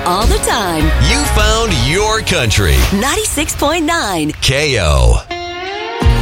all the time. You found your country. 96.9 KO.